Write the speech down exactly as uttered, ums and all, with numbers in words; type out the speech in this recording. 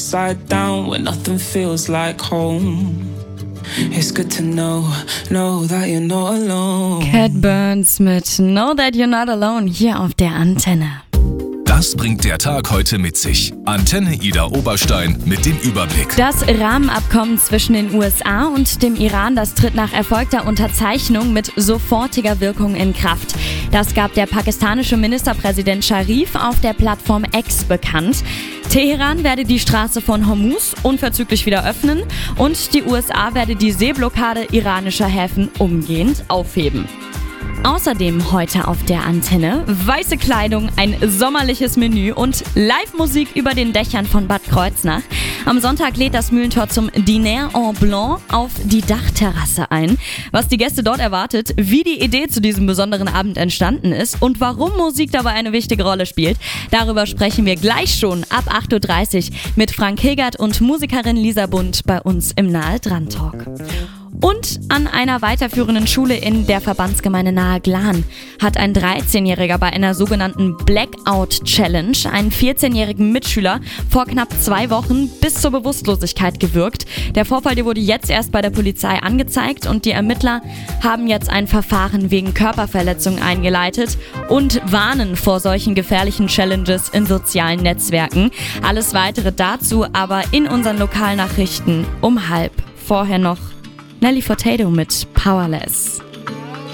upside down when nothing feels like home. It's good to know, know that you're not alone. Cat Burns mit Know That You're Not Alone hier auf der Antenne. Das bringt der Tag heute mit sich. Antenne Ida Oberstein mit dem Überblick. Das Rahmenabkommen zwischen den U S A und dem Iran, das tritt nach erfolgter Unterzeichnung mit sofortiger Wirkung in Kraft. Das gab der pakistanische Ministerpräsident Sharif auf der Plattform X bekannt. Teheran werde die Straße von Hormuz unverzüglich wieder öffnen und die U S A werde die Seeblockade iranischer Häfen umgehend aufheben. Außerdem heute auf der Antenne weiße Kleidung, ein sommerliches Menü und Live-Musik über den Dächern von Bad Kreuznach. Am Sonntag lädt das Mühlentor zum Diner en Blanc auf die Dachterrasse ein. Was die Gäste dort erwartet, wie die Idee zu diesem besonderen Abend entstanden ist und warum Musik dabei eine wichtige Rolle spielt, darüber sprechen wir gleich schon ab acht Uhr dreißig mit Frank Hilgert und Musikerin Lisa Bund bei uns im Nahe Dran Talk. Und an einer weiterführenden Schule in der Verbandsgemeinde Nahe Glan hat ein dreizehnjähriger bei einer sogenannten Blackout-Challenge einen vierzehnjährigen Mitschüler vor knapp zwei Wochen bis zur Bewusstlosigkeit gewürgt. Der Vorfall, der wurde jetzt erst bei der Polizei angezeigt und die Ermittler haben jetzt ein Verfahren wegen Körperverletzung eingeleitet und warnen vor solchen gefährlichen Challenges in sozialen Netzwerken. Alles Weitere dazu aber in unseren Lokalnachrichten um halb. Vorher noch Nelly Furtado mit Powerless.